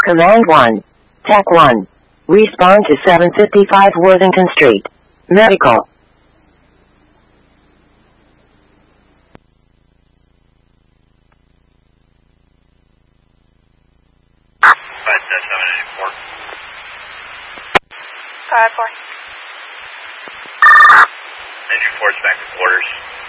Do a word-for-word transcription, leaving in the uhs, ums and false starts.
Command one. Tech one. Respond to seven fifty-five Worthington Street. Medical. five four. Engine force back to quarters.